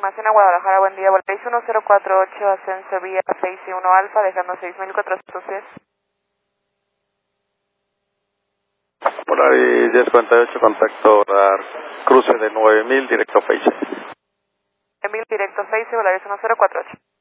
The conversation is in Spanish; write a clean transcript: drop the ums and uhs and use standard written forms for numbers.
información a Guadalajara, buen día, Volaris 1048, ascenso vía 61 Alfa, dejando 6400 pies. Volaris 1048, contacto radar, cruce de 9000, directo Face. 9000, directo 6, Volaris 1048.